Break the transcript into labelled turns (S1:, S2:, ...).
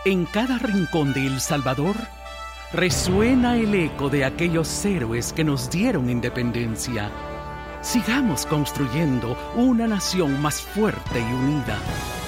S1: En cada rincón de El Salvador resuena el eco de aquellos héroes que nos dieron independencia. Sigamos construyendo una nación más fuerte y unida.